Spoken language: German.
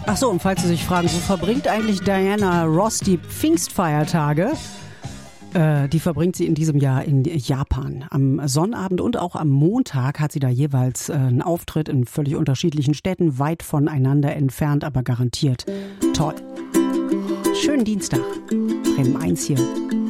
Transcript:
Ach so, und falls Sie sich fragen, wo verbringt eigentlich Diana Ross die Pfingstfeiertage? Die verbringt sie in diesem Jahr in Japan. Am Sonnabend und auch am Montag hat sie da jeweils einen Auftritt in völlig unterschiedlichen Städten, weit voneinander entfernt, aber garantiert toll. Schönen Dienstag. Bremen 1 hier.